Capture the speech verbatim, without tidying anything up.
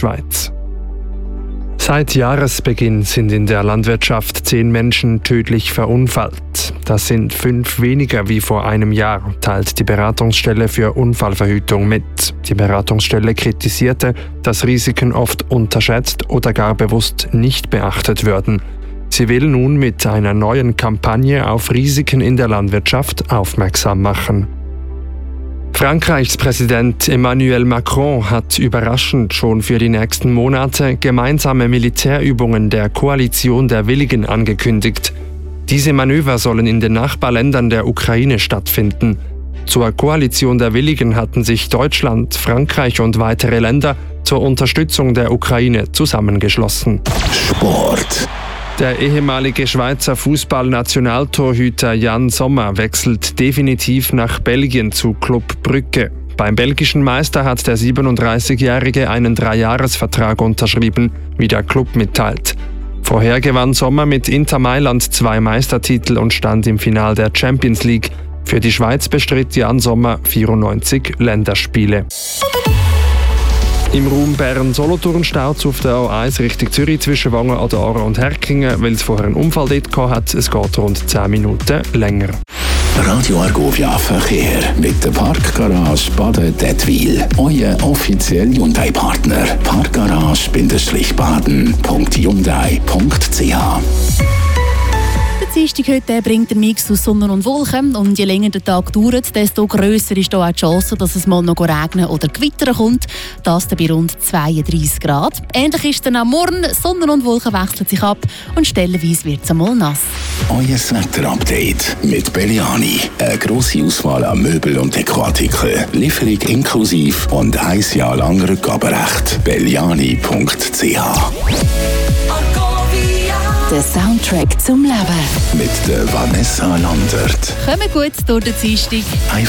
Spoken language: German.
Schweiz. Seit Jahresbeginn sind in der Landwirtschaft zehn Menschen tödlich verunfallt. Das sind fünf weniger wie vor einem Jahr, teilt die Beratungsstelle für Unfallverhütung mit. Die Beratungsstelle kritisierte, dass Risiken oft unterschätzt oder gar bewusst nicht beachtet würden. Sie will nun mit einer neuen Kampagne auf Risiken in der Landwirtschaft aufmerksam machen. Frankreichs Präsident Emmanuel Macron hat überraschend schon für die nächsten Monate gemeinsame Militärübungen der Koalition der Willigen angekündigt. Diese Manöver sollen in den Nachbarländern der Ukraine stattfinden. Zur Koalition der Willigen hatten sich Deutschland, Frankreich und weitere Länder zur Unterstützung der Ukraine zusammengeschlossen. Sport. Der ehemalige Schweizer Fußballnationaltorhüter Jan Sommer wechselt definitiv nach Belgien zu Club Brugge. Beim belgischen Meister hat der siebenunddreißigjährige einen Dreijahresvertrag unterschrieben, wie der Club mitteilt. Vorher gewann Sommer mit Inter Mailand zwei Meistertitel und stand im Finale der Champions League. Für die Schweiz bestritt Jan Sommer vierundneunzig Länderspiele. Im Raum Bern-Solothurn staut es auf der A eins Richtung Zürich zwischen Wangen an der Aare und Herkingen, weil es vorher einen Unfall dort gehabt hat. Es geht rund zehn Minuten länger. Radio Argovia Verkehr mit der Parkgarage Baden-Dettwil. Euer offizieller Hyundai-Partner. Parkgarage-baden punkt hyundai punkt c h. Der Dienstag heute bringt einen Mix aus Sonne und Wolken. Und je länger der Tag dauert, desto grösser ist auch die Chance, dass es mal noch regnen oder gewittern kommt. Das dann bei rund zweiunddreißig Grad. Ähnlich ist es dann am Morgen. Sonne und Wolken wechseln sich ab und stellenweise wird es einmal nass. Euer Wetter-Update mit Belliani. Eine grosse Auswahl an Möbel- und Dekoartikeln. Lieferung inklusive und ein Jahr lang Rückgaberecht. belliani punkt c h. Der Soundtrack zum Leben. Mit der Vanessa Landert. Kommen gut durch den Dienstag. Einfach